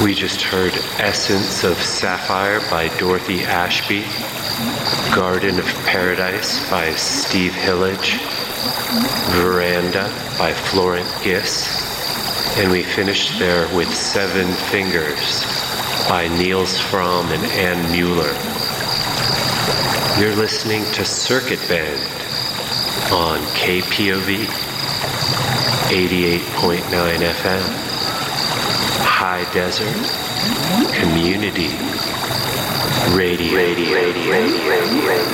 We just heard Essence of Sapphire by Dorothy Ashby, Garden of Paradise by Steve Hillage, Veranda by Florent Giss, and we finished there with Seven Fingers by Niels Fromm and Ann Mueller. You're listening to Circuit Band on KPOV 88.9 FM. High Desert Community Radio.